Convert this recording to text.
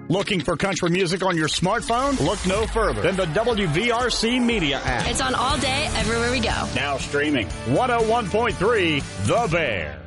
Looking for country music on your smartphone? Look no further than the WVRC Media app. It's on all day, everywhere we go. Now streaming 101.3 The Bear.